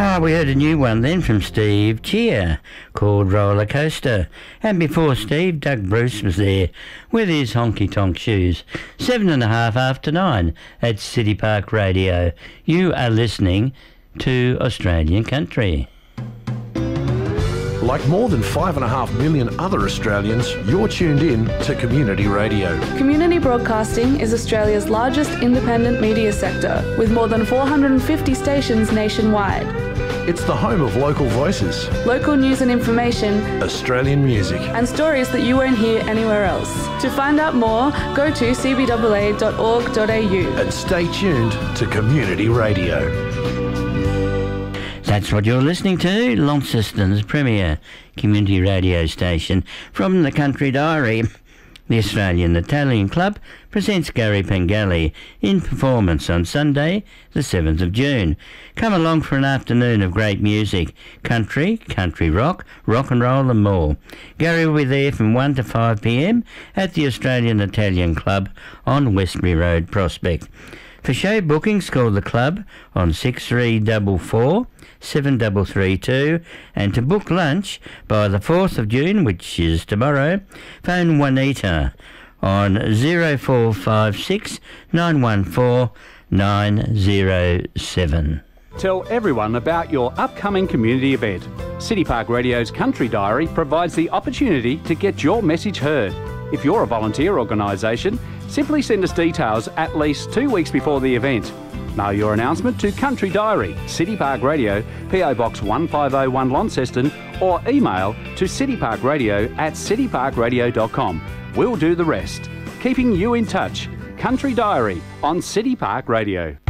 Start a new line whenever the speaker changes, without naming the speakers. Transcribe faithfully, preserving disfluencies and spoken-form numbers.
Ah, we heard a new one then from Steve Cheer called Roller Coaster. And before Steve, Doug Bruce was there with his honky tonk shoes. Seven and a half after nine at City Park Radio. You are listening to Australian Country.
Like more than five and a half million other Australians, you're tuned in to Community Radio.
Community broadcasting is Australia's largest independent media sector, with more than four hundred fifty stations nationwide.
It's the home of local voices,
local news and information,
Australian music,
and stories that you won't hear anywhere else. To find out more, go to c b a a dot org dot a u.
And stay tuned to Community Radio.
That's what you're listening to, Launceston's premier community radio station. From the Country Diary, the Australian Italian Club presents Gary Pengelly in performance on Sunday, the seventh of June. Come along for an afternoon of great music, country, country rock, rock and roll and more. Gary will be there from one to five p m at the Australian Italian Club on Westbury Road, Prospect. For show bookings, call the club on six three four four, seven three three two, and to book lunch by the fourth of June, which is tomorrow, phone Juanita on zero four five six, nine one four, nine zero seven.
Tell everyone about your upcoming community event. City Park Radio's Country Diary provides the opportunity to get your message heard. If you're a volunteer organisation, simply send us details at least two weeks before the event. Mail your announcement to Country Diary, City Park Radio, P O Box one five oh one Launceston, or email to cityparkradio at cityparkradio dot com. We'll do the rest. Keeping you in touch. Country Diary on City Park Radio.